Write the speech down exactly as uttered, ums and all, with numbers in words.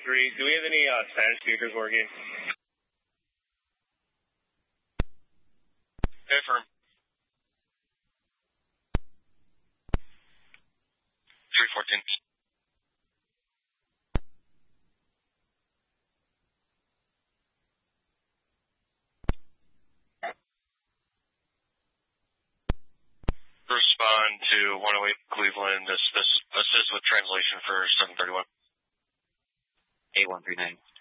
three. Do we have any uh, Spanish speakers working? Confirm. three fourteen. Respond to one oh eight Cleveland. This this assist with translation for seven thirty-one. eight one three nine.